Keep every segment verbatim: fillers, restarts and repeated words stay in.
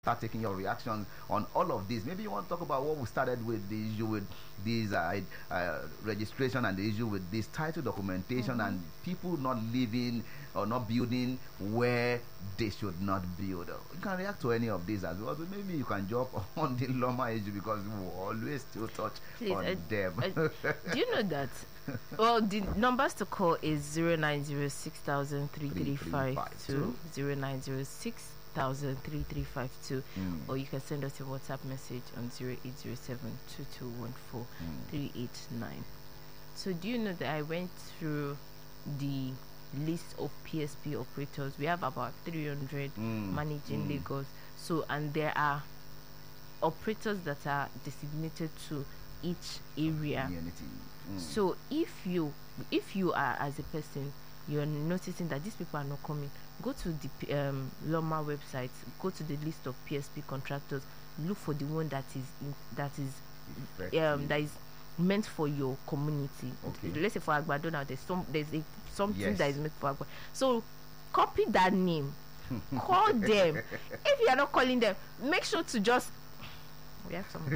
start taking your reactions on all of this. Maybe you want to talk about what we started with, the issue with these uh, uh, registration, and the issue with this title documentation, mm-hmm. and people not living or not building where they should not build. You can react to any of these as well. So maybe you can jump on the Loma issue, because we will always still touch Please, on I, them. I, do you know that? Well, the numbers to call is zero nine zero six thousand three three five two, zero nine zero six thousand three three five two, mm. or you can send us a WhatsApp message on zero eight zero seven two two one four three eight nine. So do you know that I went through the list of P S P operators? We have about three hundred mm. managing mm. Lagos. So, and there are operators that are designated to each area. Mm. So if you if you are, as a person, you're noticing that these people are not coming, go to the um, Loma website, go to the list of P S P contractors, look for the one that is in, that is um, that is meant for your community. Okay. Let's say for Agbado now, there's some there's a, something yes. that is meant for Agbado. So copy that name, call them. If you are not calling them, make sure to just we have somebody.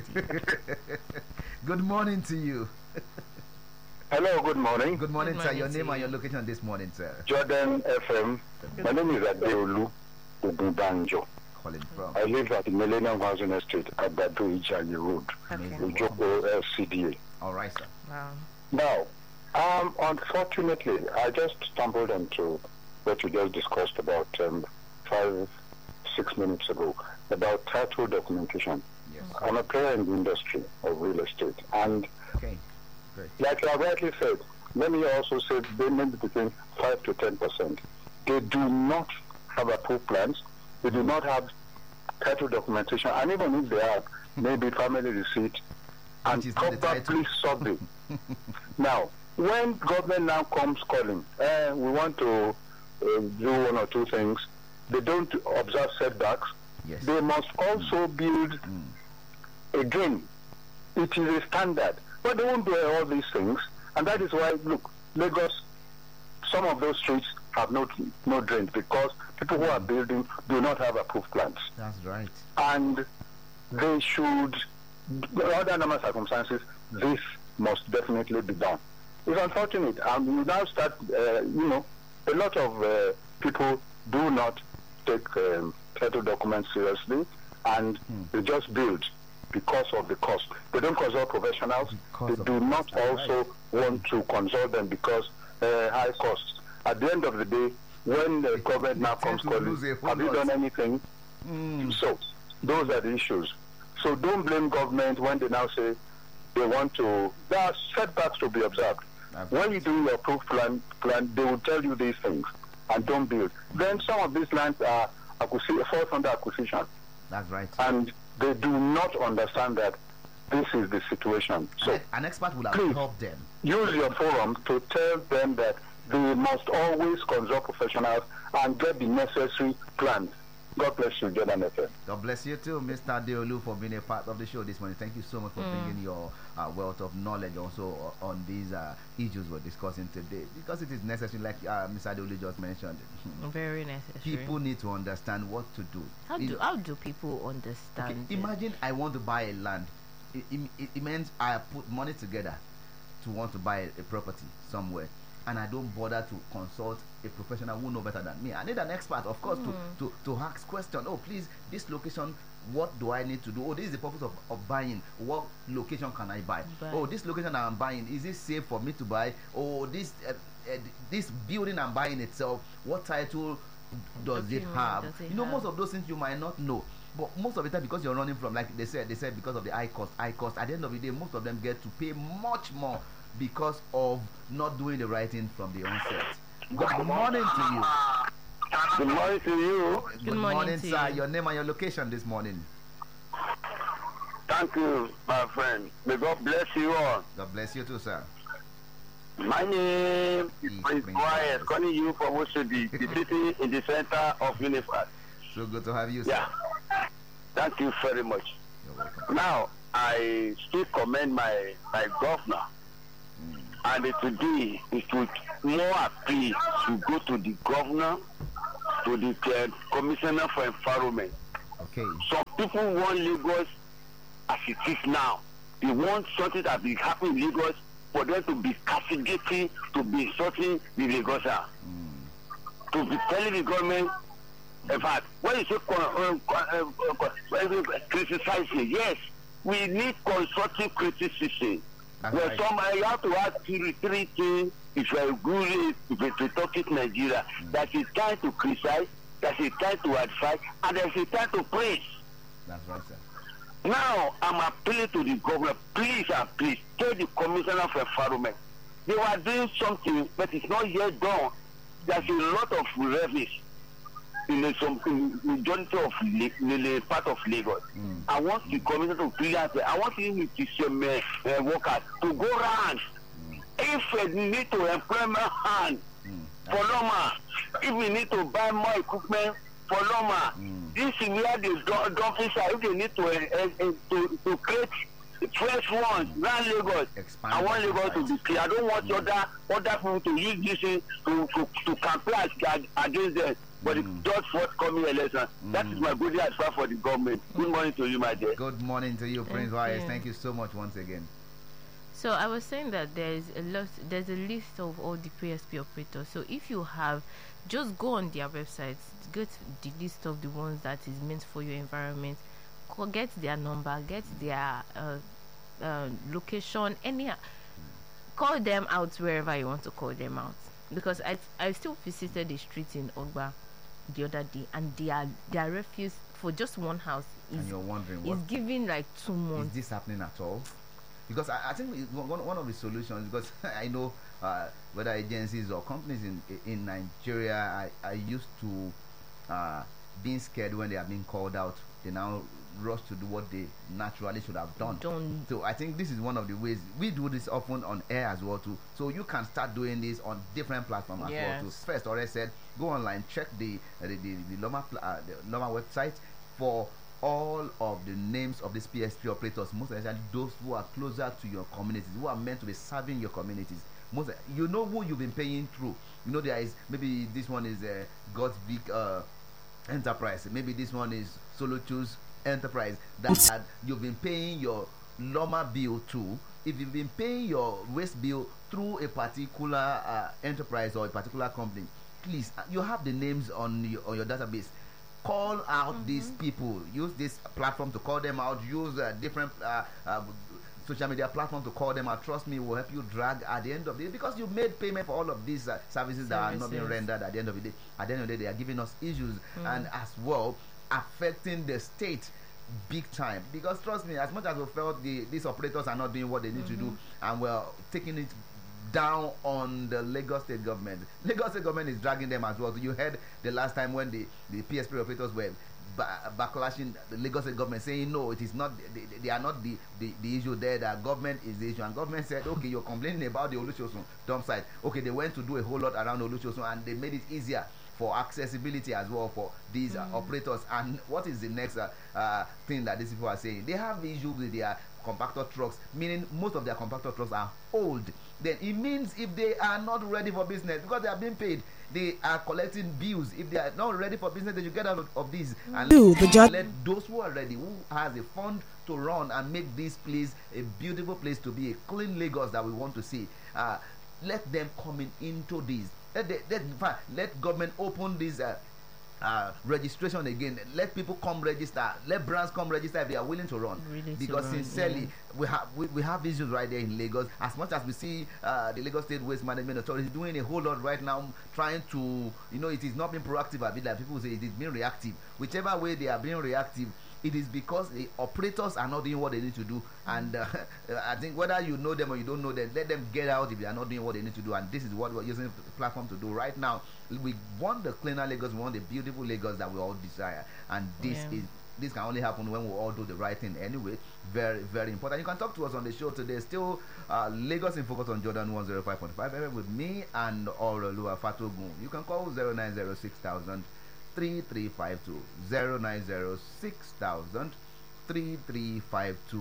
Good morning to you. Hello, good morning. Good morning, good sir. morning Your name you. and your location this morning, sir. Jordan F M. My name is Adeolu Ububanjo. Calling from? I live at the Millennium Housing Estate at Badu Ijani Road, Ujoko L C D A. All right, sir. Wow. Now, um, unfortunately, I just stumbled into what you just discussed about um, five, six minutes ago about title documentation. Yes. I'm a player in the industry of real estate, and okay. Great. Like you have rightly said, let me also say they may be between five to ten percent. They do not have approved plans. They do not have title documentation, and even if they have, maybe family receipt and probably survey. Now, when government now comes calling, eh, we want to uh, do one or two things. They don't observe setbacks. Yes. They must also mm. build mm. again. It is a standard. But they won't do all these things, and that is why, look, Lagos, some of those streets have no no drains because people who are building do not have approved plans. That's right. And they should, under normal circumstances, this must definitely be done. It's unfortunate, and we now start, uh, you know, a lot of uh, people do not take um, title documents seriously, and hmm. they just build because of the cost. They don't consult professionals. They do not also right. want to consult them because uh, high costs. At the end of the day, when the government now comes calling, have you done anything? Mm. So, those are the issues. So don't blame government when they now say they want to. There are setbacks to be observed. Absolutely. When you do your approved plan, plan, they will tell you these things and don't build. Mm. Then some of these lands are acquisition, falls under acquisition. That's right. And they do not understand that this is the situation. So an, an expert will have helped them. Use your forum to tell them that they must always consult professionals and get the necessary plans. God bless you, Jordan F M. God bless you too, Mister Adeolu, for being a part of the show this morning. Thank you so much for mm. bringing your uh, wealth of knowledge also on these uh, issues we're discussing today, because it is necessary, like uh, Mister Adeolu just mentioned. Very necessary. People need to understand what to do. How do, how do people understand? Okay, imagine I want to buy a land. It, it, it means I put money together to want to buy a, a property somewhere, and I don't bother to consult a professional who know better than me. I need an expert, of course, mm. to, to, to ask question. Oh, please, this location, what do I need to do? Oh, this is the purpose of, of buying. What location can I buy? buy? Oh, this location I'm buying, is it safe for me to buy? Oh, this uh, uh, this building I'm buying itself, what title does it have? Does it you know, have? Most of those things you might not know. But most of the time, because you're running from, like they said, they said because of the high cost, high cost, at the end of the day, most of them get to pay much more because of not doing the right thing from the onset. Good morning to you. Good morning to you. Good, Good morning, morning to sir. you. Your name and your location this morning. Thank you, my friend. May God bless you all. God bless you too, sir. My name is Prince Brian, calling you from Oshodi, the city in the center of Universe. So good to have you, sir. Yeah. Thank you very much. You're welcome. Now, I still commend my, my governor. Mm. And today, it would more appeal to go to the governor, to the uh, commissioner for environment, Okay. Some people want Lagos as it is now. They want something that will happen in Lagos for them to be castigating, to be insulting the Lagosian, mm. to be telling the government. In fact, when you say uh, uh, uh, criticizing, yes, we need constructive criticism. When right. somebody, you have to ask three, three things if you are good, if you talk it Nigeria, mm. that is time to criticize, that is time to advise, and there is time to praise. That's right, sir. Now, I'm appealing to the government, please and please, tell the Commissioner for Environment. They were doing something, but it's not yet done. There's a lot of revenues in the some in majority of the part of Lagos. Mm. I want the Commissioner to please answer. I want him with his um, uh, workers to go around. Mm. If we need to employ more hands mm. for Loma, if we need to buy more equipment for Loma, mm. this is where the dumping side, if they need to, uh, uh, to, to create fresh ones, mm. around Lagos. Expand I want Lagos to be clear. I don't want mm. other, other people to use this thing to, to, to campaign against them. But mm. the just forthcoming election. Mm. That is my good advice for the government. Good morning to you, my dear. Good morning to you, Prince Wise. Thank you so much once again. So I was saying that there's a lot, there's a list of all the P S P operators. So if you have, just go on their websites, get the list of the ones that is meant for your environment, get their number, get their uh, uh, location, any, call them out wherever you want to call them out. Because I I still visited the street in Ogba the other day, and their their refuse for just one house is, and you're wondering is what giving like two months. Is this happening at all? Because I, I think one, one of the solutions, because I know uh, whether agencies or companies in in Nigeria, I, I used to uh, being scared when they are being called out. They now rush to do what they naturally should have done. Don't. So I think this is one of the ways we do this often on air as well too. So you can start doing this on different platforms as yes. well too. First, already said, go online, check the uh, the, the, the Loma uh, the Loma website for all of the names of these P S P operators, most especially those who are closer to your communities, who are meant to be serving your communities. Most, you know who you've been paying through. You know there is, maybe this one is uh, God's big uh, enterprise. Maybe this one is Solo Choose Enterprise that, that you've been paying your Loma bill to. If you've been paying your waste bill through a particular uh, enterprise or a particular company, please, you have the names on your, on your database. Call out mm-hmm. these people. Use this platform to call them out. Use uh, different uh, uh, social media platform to call them out. Trust me, it will help you drag at the end of the day, because you made payment for all of these uh, services, services that are not being rendered at the end of the day. At the end of the day, they are giving us issues mm. and as well affecting the state big time. Because trust me, as much as we felt the these operators are not doing what they need mm-hmm. to do, and we're taking it down on the Lagos State government. Lagos State government is dragging them as well. So you heard the last time when the, the P S P operators were ba- backlashing the Lagos State government, saying no, it is not, they, they are not the, the, the issue there, that government is the issue. And government said, okay, you're complaining about the Olusosun dump site. Okay, they went to do a whole lot around Olusosun and they made it easier for accessibility as well for these mm. uh, operators. And what is the next uh, uh, thing that these people are saying? They have issues with their compactor trucks, meaning most of their compactor trucks are old. Then it means if they are not ready for business, because they are being paid, they are collecting bills. If they are not ready for business, they should get out of, of this and do the job. Let those who are ready, who has a fund to run and make this place a beautiful place to be, a clean Lagos that we want to see, uh, let them come in into this. Let, they, let, let government open this uh, uh, registration again. Let people come register. Let brands come register if they are willing to run. Really because to run, sincerely, yeah. we have we, we have issues right there in Lagos. As much as we see uh, the Lagos State Waste Management Authority doing a whole lot right now, trying to, you know, it is not being proactive a bit like people say, it is being reactive. Whichever way they are being reactive, it is because the operators are not doing what they need to do. And uh, I think whether you know them or you don't know them, let them get out if they are not doing what they need to do. And this is what we're using the platform to do right now. We want the cleaner Lagos, we want the beautiful Lagos that we all desire. And this yeah. is this can only happen when we all do the right thing anyway. Very, very important. You can talk to us on the show today. Still uh, Lagos in Focus on Jordan one oh five point five F M with me and Orolua Fatogun. You can call zero nine zero six thousand three three five two, zero nine zero six thousand three three five two.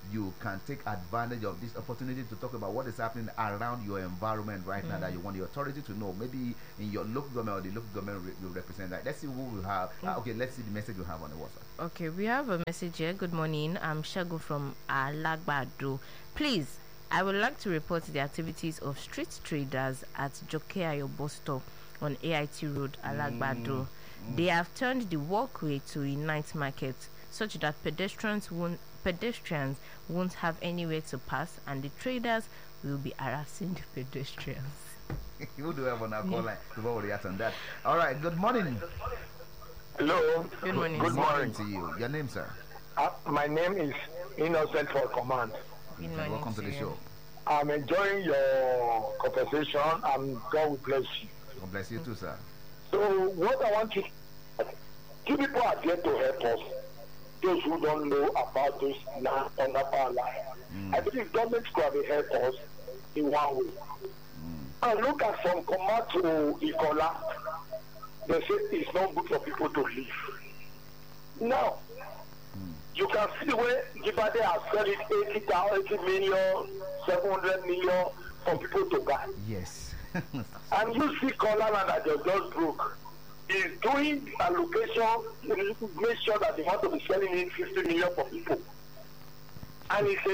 you can take advantage of this opportunity to talk about what is happening around your environment right mm. now that you want the authority to know, maybe in your local government or the local government re- you represent. That. Let's see who we have. Mm. Uh, okay, let's see the message we have on the WhatsApp. Okay, we have a message here. Good morning. I'm Shagun from Alagbado. Please, I would like to report the activities of street traders at Jokeayo bus stop on A I T Road, Alagbado. Mm. Mm. They have turned the walkway to a night market such that pedestrians won't pedestrians won't have anywhere to pass, and the traders will be harassing the pedestrians. You do have on our call line before we react on that. All right. Good morning. Hello. Good morning. Good morning to you. Your name, sir? Uh, my name is Innocent for Command. Good morning. Welcome to, to the you. show. I'm enjoying your conversation, and God will bless you. God bless you too, sir. So what I want to, two people are there to help us. Those who don't know about this now on our line. Mm. I believe government could help us in one way. Mm. And look at from Command to Ikola, they say it's not good for people to live. Now, mm. you can see where Gibade has said it eighty thousand, eighty million, seven hundred million for people to buy. Yes. And you see Kola that they just broke. Is doing allocation, make sure that they want to be selling in fifty million for people. And it's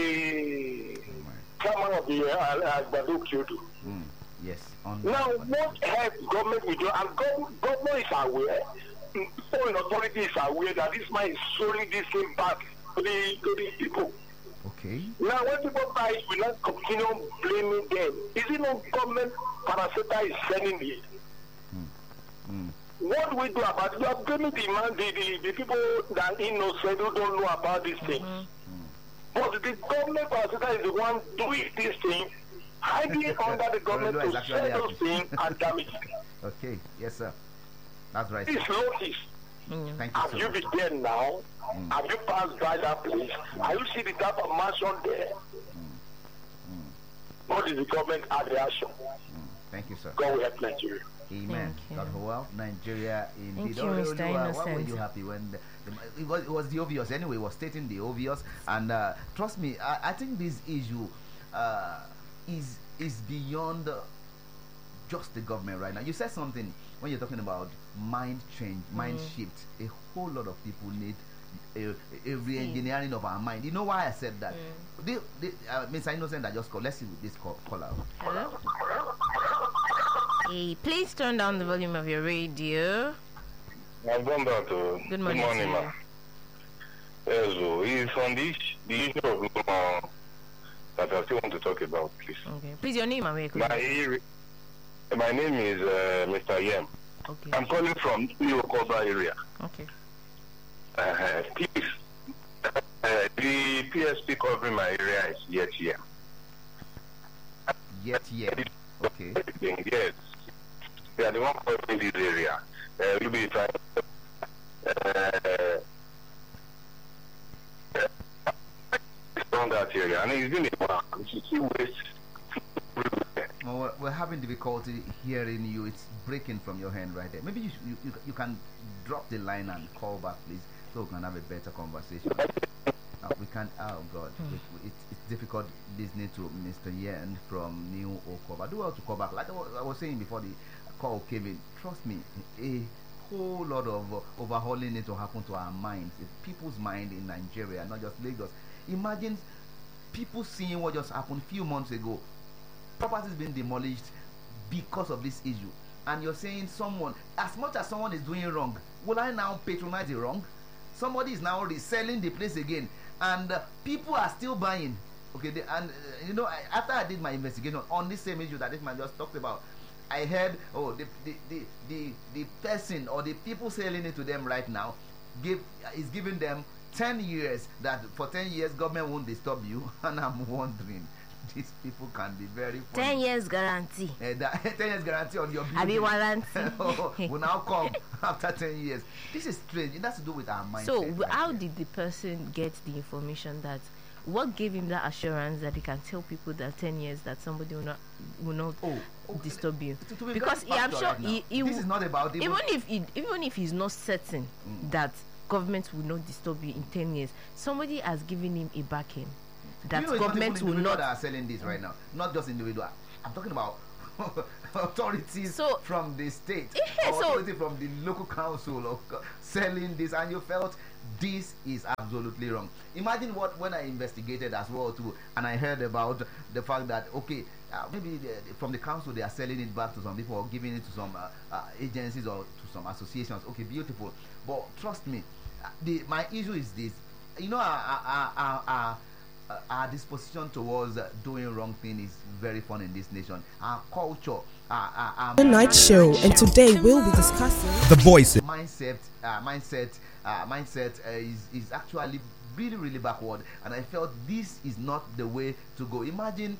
a chairman of the Agbado Kyoto. Mm, yes. On now, what help government will do, and gov- government is aware, foreign authority is aware that this man is throwing this thing back to the, to the people. Okay. Now, when people buy it, we not continue blaming them. Is it not government parasita is selling it? Mm. What do we do about it? We are blaming the man, the, the, the people that innocent who don't know about this thing. Mm-hmm. But the government parasita is the one doing this thing, hiding under the government to sell those things and damage it. Okay, yes, sir. That's right. It's notice. Mm. Thank you Have so you much. been there now? Mm. Have you passed by that place? Mm. Have you seen the type of mansion there? Mm. Mm. What is the government reaction? Mm. Thank you, sir. God will help Nigeria. Amen. God well, Nigeria indeed. Thank you, Mister Why Innocent. were you happy when the, the, it was it was the obvious anyway? It was stating the obvious, and uh, trust me, I, I think this issue uh, is is beyond uh, just the government right now. You said something when you're talking about mind change, mind mm. shift. A whole lot of people need a, a re-engineering of our mind. You know why I said that? Mm. The, the, uh, Mister Innocent, I just call. Let's see this call, call out. Hello. Hey, please turn down the volume of your radio. I've done that. Uh, Good morning, good morning, ma. Yes, so it's on the, the issue of uh, that I still want to talk about, please. Okay. Please, your name, and where my, my name is uh, Mister Yem. Okay. I'm calling from New Okoba area. Okay. Uh, please, uh, the P S P covering my area is yet here. Yet here. Okay. Yes. They are the one covering this area. Uh, we'll be trying uh, around that area. And it's been a while. You see waste. Well, we're, we're having difficulty hearing you. It's breaking from your hand right there. Maybe you, you, you, you can drop the line and call back, please, so we can have a better conversation. Uh, we can't. Oh God, mm. it, it, it's difficult listening to Mister Yen from New Okoba. Do well to call back. Like I was, I was saying before the call came in. Trust me, a whole lot of uh, overhauling needs to happen to our minds. It's people's mind in Nigeria, not just Lagos. Imagine people seeing what just happened a few months ago. Properties being demolished because of this issue, and you're saying someone, as much as someone is doing wrong, will I now patronize the wrong? Somebody is now reselling the place again, and uh, people are still buying. Okay, they, and uh, you know, I, after I did my investigation on this same issue that this man just talked about, I heard, oh, the the the the, the person or the people selling it to them right now give is giving them ten years. That for ten years government won't disturb you, and I'm wondering. These people can be very funny. Ten years guarantee. Uh, that, ten years guarantee on your building. I be warranty. oh, will now come after ten years. This is strange. It has to do with our mindset. So, right how there. did the person get the information that? What gave him that assurance that he can tell people that ten years that somebody will not will not oh, okay. disturb you? To, to be because he, I'm sure right he, he this is not about even if he, even if he's not certain mm. that government will not disturb you in ten years. Somebody has given him a backing that you know, government will not. That are selling this right now, not just individual. I'm talking about authorities so, from the state, yeah, or so, authority from the local council of selling this, and you felt this is absolutely wrong. Imagine what when I investigated as well too, and I heard about the fact that okay, uh, maybe the, from the council they are selling it back to some people or giving it to some uh, uh, agencies or to some associations. Okay, beautiful, but trust me, uh, the my issue is this. You know, our our our, our, uh, our disposition towards uh, doing wrong thing is very fun in this nation. Our culture, our, our, our The Night Show, and today we'll be discussing the voice mindset. Uh, mindset. Uh, mindset uh, is is actually really really backward, and I felt this is not the way to go. Imagine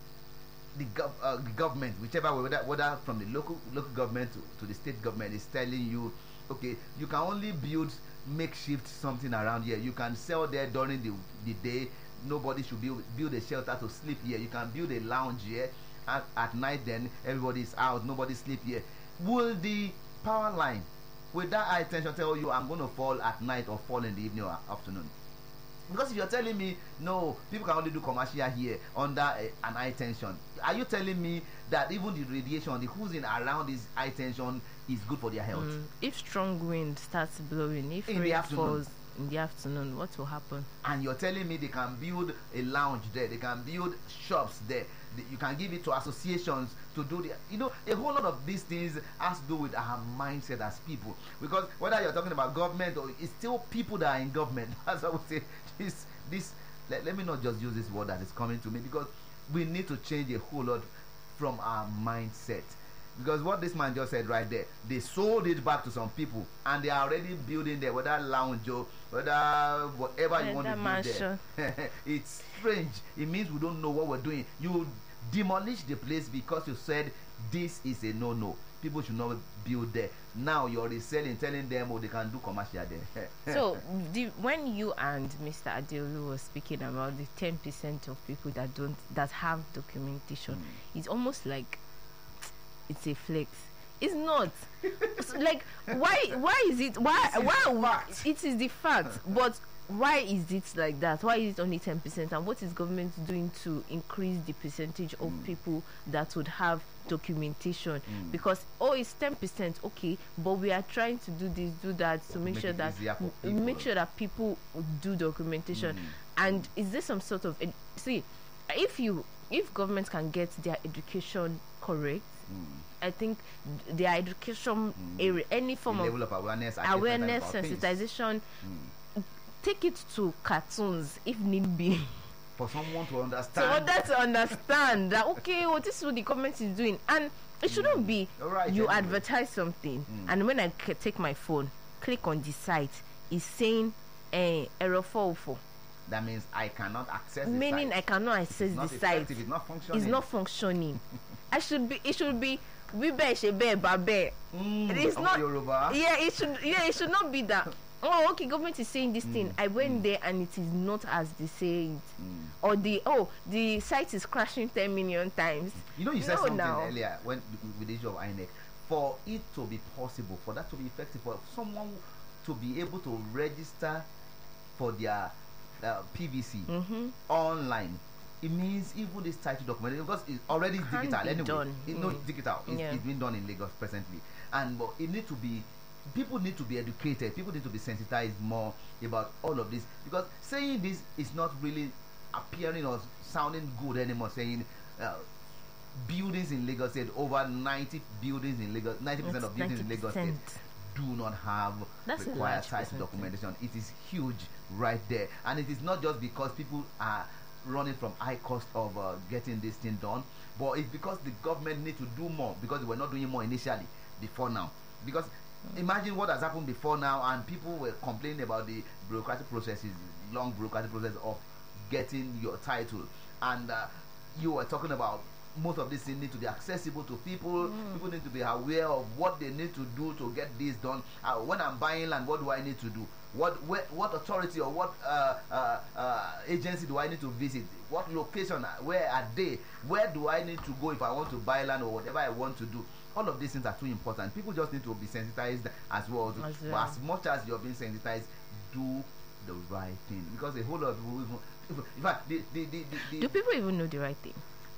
the, gov- uh, the government, whichever way, whether, whether from the local local government to, to the state government, is telling you, okay, you can only build makeshift something around here. You can sell there during the, the day. Nobody should build build a shelter to sleep here. You can build a lounge here. At, at night, then everybody is out. Nobody sleep here. Will the power line, with that high tension, tell you I'm going to fall at night or fall in the evening or afternoon? Because if you're telling me no, people can only do commercial here under a, an high tension, are you telling me that even the radiation, the oozing around this high tension is good for their health? Mm, if strong wind starts blowing, if In the rain afternoon. falls in the afternoon, what will happen? And you're telling me they can build a lounge there, they can build shops there, they, you can give it to associations to do the, you know, a whole lot of these things has to do with our mindset as people. Because whether you're talking about government or it's still people that are in government, as I would say, this, this let, let me not just use this word that is coming to me, because we need to change a whole lot from our mindset. Because what this man just said right there, they sold it back to some people and they are already building there, whether lounge or whether whatever you want to build there. It's strange. It means we don't know what we're doing. You demolish the place because you said this is a no-no. People should not build there. Now you're reselling, telling them, oh, they can do commercial there. So, the, when you and Mister Adeolu were speaking about the ten percent of people that don't, that have documentation, mm. it's almost like it's a flex. It's not. It's like, why? Why is it? Why? Why? It is the fact. But why is it like that? Why is it only ten percent? And what is government doing to increase the percentage of mm. people that would have documentation? Mm. Because oh, it's ten percent, okay, but we are trying to do this, do that to make, make sure that m- make sure that people do documentation. Mm. And is there some sort of ed- see, if you if government can get their education correct, mm. I think their education mm. area, any form the of level of awareness, awareness, sensitization, mm. take it to cartoons if need be. For someone to understand. For others to understand that okay, well, this is what the government is doing, and it shouldn't mm. be right, you anyway. advertise something, mm. and when I c- take my phone, click on the site, it's saying uh, error four oh four. That means I cannot access the Meaning site. I cannot access the site. It's not functioning. It's not functioning. I should be. It should be. We be shebe babe. It's not. Yoruba. Yeah, it should. Yeah, it should not be that. Oh, okay. Government is saying this mm. thing. I went mm. there and it is not as they say it. Mm. Or the oh, the site is crashing ten million times. You know, you said no, something now. earlier when with the issue of I N E C. For it to be possible, for that to be effective, for someone to be able to register for their uh, P V C mm-hmm. online, it means even this title document, because it's already Can't digital anyway. Done. It's mm. not digital. It's, yeah. it's been done in Lagos presently, and but it need to be. People need to be educated. People need to be sensitized more about all of this, because saying this is not really appearing or sounding good anymore. Saying uh, buildings in Lagos said over ninety buildings in Lagos, ninety percent of buildings ninety percent. In Lagos State do not have That's required title documentation. It is huge right there, and it is not just because people are running from high cost of uh, getting this thing done, but it's because the government need to do more, because they were not doing more initially before now. Because imagine what has happened before now, and people were complaining about the bureaucratic processes, long bureaucratic process of getting your title, and uh, you were talking about most of these things need to be accessible to people. Mm. People need to be aware of what they need to do to get this done. Uh, when I'm buying land, what do I need to do? What where, what authority or what uh, uh, uh, agency do I need to visit? What location? Where are they? Where do I need to go if I want to buy land or whatever I want to do? all of these things are too important. People just need to be sensitized as well. To, As but well. as much as you're being sensitized, do the right thing, because a whole lot of people, even, in fact, the, the, the, the, the, Do people even know the right thing?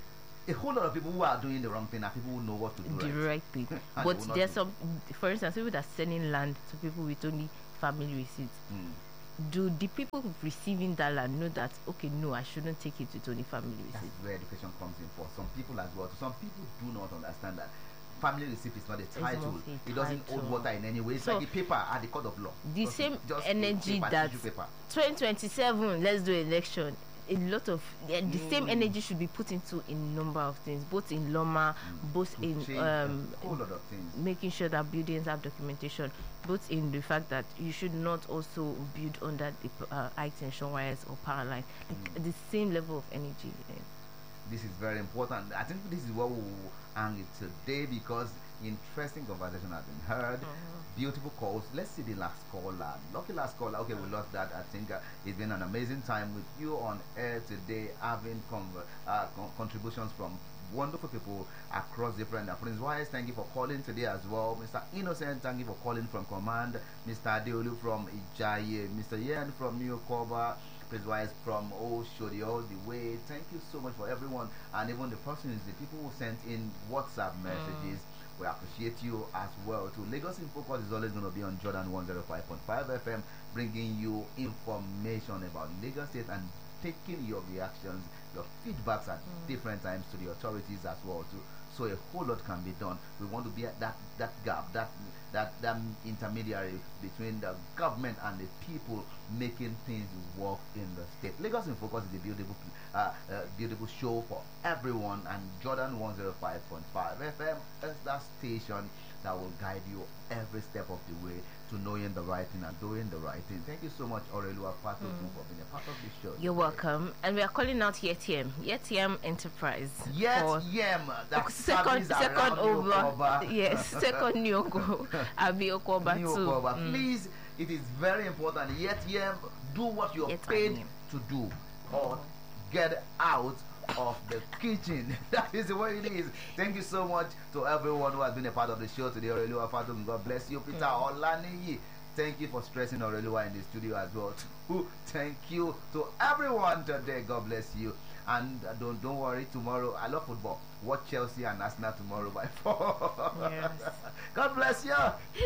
a whole lot of people who are doing the wrong thing are people who know what to do The right. right thing. And they But will not there's do. some, for instance, people that are selling land to people with only family receipts. Mm. Do the people receiving that land know that, okay, no, I shouldn't take it with only family That's receipts? where education comes in for some people as well. Some people do not understand that family receipt is not a not title. a It doesn't hold title. water in any way. It's So, like a paper at the court of law. The Just- same just a energy paper, that tissue paper. twenty twenty-seven, let's do election. A lot of yeah, the same Mm. energy should be put into a number of things, both in Loma, both To in change um, a whole lot of things. making sure that buildings have documentation, both in the fact that you should not also build under the uh, high tension wires or power line, like the same level of energy. eh. This is very important. I think this is what we will hang it today, because interesting conversation has been heard. Beautiful calls. Let's see the last caller. Lucky last caller. Okay, we lost that. I think uh, it's been an amazing time with you on air today, having conver- uh, con- contributions from wonderful people across different uh, Prince Wise, thank you for calling today as well. Mister Innocent, thank you for calling from Command. Mister Adeolu from Ijaye. Mister Yen from New Koba. Prince Wise from Oshodi all the way. Thank you so much for everyone, and even the persons, the people who sent in WhatsApp messages. We appreciate you as well too. Lagos in Focus is always going to be on Jordan one oh five point five F M, bringing you information about Lagos State and taking your reactions, your feedbacks at different times to the authorities as well too. So a whole lot can be done. We want to be at that that gap, that that that intermediary between the government and the people, making things work in the state. Lagos in Focus is a beautiful, uh, uh, beautiful show for everyone, and Jordan one oh five point five F M is that station that will guide you every step of the way to knowing the right thing and doing the right thing. Thank you so much, Aurelua Pato, mm. for being a part of this show. You're today. welcome. And we are calling out Yetiem, Yetiem Enterprise. Yes, for Yem. That second, second over. Yes, second Nyoko. Abi Okoba too. Nyokoba. Mm. Please, it is very important. Yet, Yem, do what you're Yet paid Yem. to do, or get out of the kitchen. That is the way it is. Thank you so much to everyone who has been a part of the show today. Aurelua Fatum, God bless you. Peter mm. Olaniyi, thank you for stressing Aurelua in the studio as well too. Thank you to everyone today. God bless you. And uh, don't don't worry, tomorrow I love football. Watch Chelsea and Arsenal tomorrow by four. Yes. God bless you.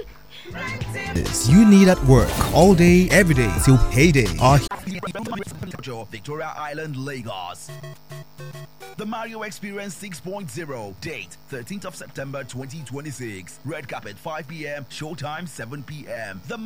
This you need at work all day, every day till payday. Our Victoria Island, Lagos. The Mario Experience six point oh. Date thirteenth of September twenty twenty-six. Red carpet five p.m. Showtime seven p.m. The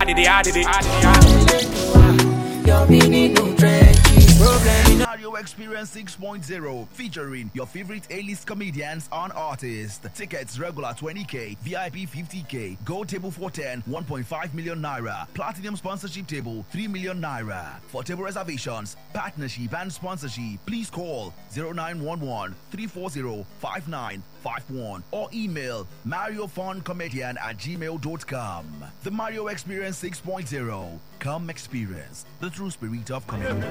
Mario Experience six point oh, featuring your favorite A-list comedians and artists. Tickets regular twenty K, V I P fifty K, Gold table four ten, one point five million naira, Platinum sponsorship table three million naira. For table reservations, partnership and sponsorship, please call zero nine one one, three four zero, five nine five one or email mariofuncomedian at gmail dot com. The Mario Experience six point oh. Come experience the true spirit of comedy.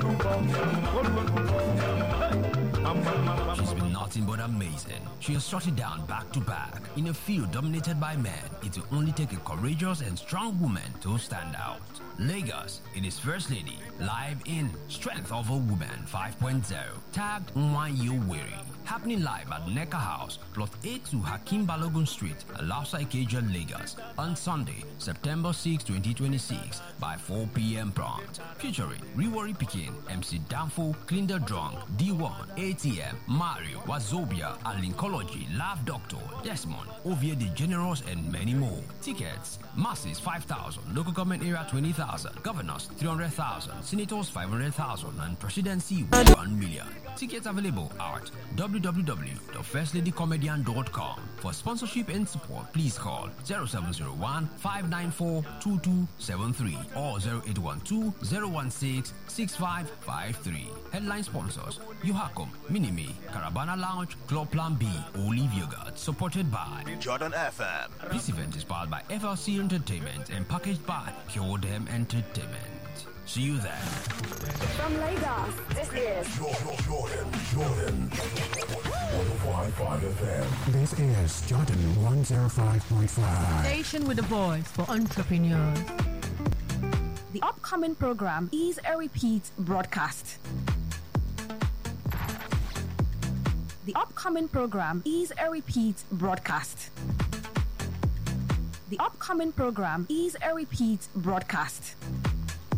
She's been nothing but amazing. She has shut it down back to back. In a field dominated by men, it will only take a courageous and strong woman to stand out. Lagos, it is First Lady, live in Strength of a Woman five point oh, tagged Nwanyi Wiri. Happening live at Necker House, plot eight to Hakim Balogun Street, Alausa Ikeja, Lagos, on Sunday, September sixth, twenty twenty-six, by four p.m. prompt. Featuring Riwari Pikin, M C Danfo, Clinda Drunk, D one, A T M, Mario, Wazobia, Alinkology, Laugh Doctor, Desmond, Ovie the Generals, and many more. Tickets, Masses five thousand, Local Government Area twenty thousand, Governors three hundred thousand, Senators five hundred thousand, and Presidency one million. Tickets available at w w w dot first lady comedian dot com. For sponsorship and support, please call zero seven zero one, five nine four, two two seven three or zero eight one two, zero one six, six five five three. Headline sponsors: Yuhacom, Minimi, Caravana Lounge, Club Plan B, Olive Yogurt, supported by Jordan F M. This event is powered by F L C Entertainment and packaged by Pure Dem Entertainment. See you there. From Lagos, this is Jordan, Jordan, Jordan. one oh five point five F M. This is Jordan one oh five point five. Station with a voice for entrepreneurs. The upcoming program is a repeat broadcast. The upcoming program is a repeat broadcast. The upcoming program is a repeat broadcast.